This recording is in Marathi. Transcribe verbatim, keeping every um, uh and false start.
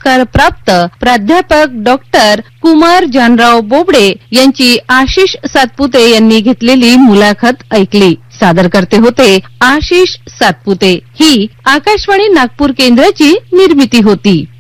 पुरस्कार प्राप्त प्राध्यापक डॉक्टर कुमार जानराव बोबडे यांची आशिष सातपुते यांनी घेतलेली मुलाखत ऐकली. सादर करते होते आशिष सातपुते. ही आकाशवाणी नागपूर केंद्राची निर्मिती होती.